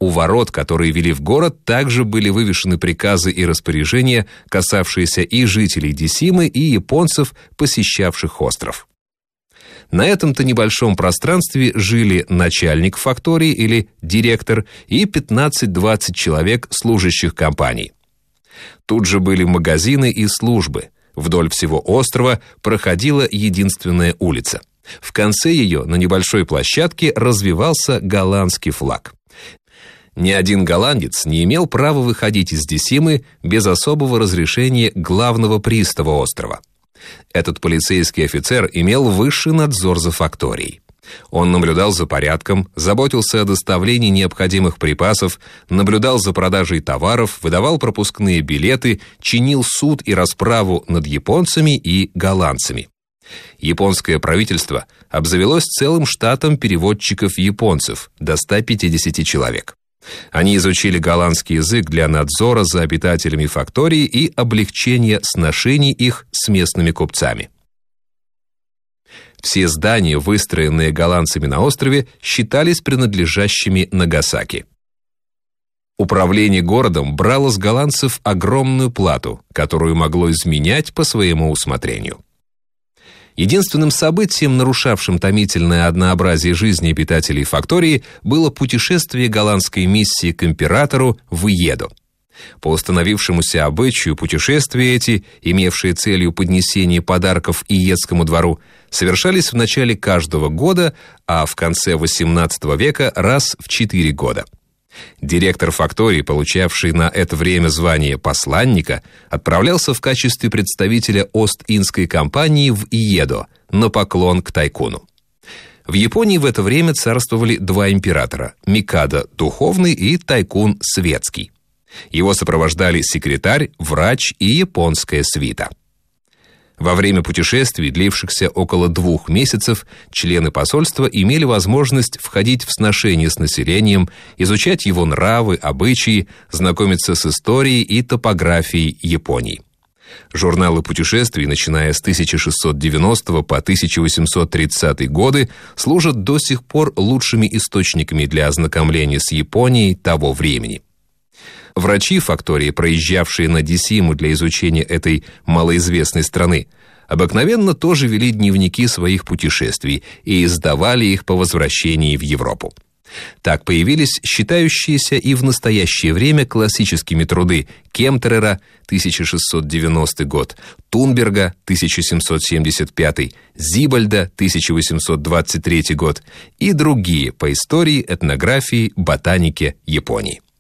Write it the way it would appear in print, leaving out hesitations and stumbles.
У ворот, которые вели в город, также были вывешены приказы и распоряжения, касавшиеся и жителей Десимы, и японцев, посещавших остров. На этом-то небольшом пространстве жили начальник фактории или директор и 15-20 человек служащих компаний. Тут же были магазины и службы. Вдоль всего острова проходила единственная улица. В конце ее на небольшой площадке развевался голландский флаг. Ни один голландец не имел права выходить из Десимы без особого разрешения главного пристава острова. Этот полицейский офицер имел высший надзор за факторией. Он наблюдал за порядком, заботился о доставлении необходимых припасов, наблюдал за продажей товаров, выдавал пропускные билеты, чинил суд и расправу над японцами и голландцами. Японское правительство обзавелось целым штатом переводчиков-японцев, до 150 человек. Они изучили голландский язык для надзора за обитателями фактории и облегчения сношений их с местными купцами. Все здания, выстроенные голландцами на острове, считались принадлежащими Нагасаки. Управление городом брало с голландцев огромную плату, которую могло изменять по своему усмотрению. Единственным событием, нарушавшим томительное однообразие жизни обитателей фактории, было путешествие голландской миссии к императору в Иедо. По установившемуся обычаю, путешествия эти, имевшие целью поднесения подарков Иедскому двору, совершались в начале каждого года, а в конце XVIII века раз в 4 года. Директор фактории, получавший на это время звание посланника, отправлялся в качестве представителя Ост-Индской компании в Иедо на поклон к тайкуну. В Японии в это время царствовали 2 императора – Микадо духовный и тайкун светский. Его сопровождали секретарь, врач и японская свита. Во время путешествий, длившихся около 2 месяцев, члены посольства имели возможность входить в сношение с населением, изучать его нравы, обычаи, знакомиться с историей и топографией Японии. Журналы путешествий, начиная с 1690 по 1830 годы, служат до сих пор лучшими источниками для ознакомления с Японией того времени. Врачи фактории, проезжавшие на Десиму для изучения этой малоизвестной страны, обыкновенно тоже вели дневники своих путешествий и издавали их по возвращении в Европу. Так появились считающиеся и в настоящее время классическими труды Кемтерера, 1690 год, Тунберга, 1775, Зибальда, 1823 год и другие по истории, этнографии, ботанике Японии.